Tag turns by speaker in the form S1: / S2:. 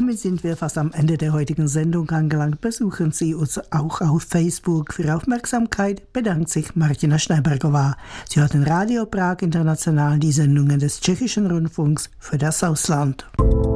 S1: damit sind wir fast am Ende der heutigen Sendung angelangt. Besuchen Sie uns auch auf Facebook. Für Aufmerksamkeit bedankt sich Martina Schneibergová. Sie hörten Radio Prag International, die Sendungen des Tschechischen Rundfunks für das Ausland.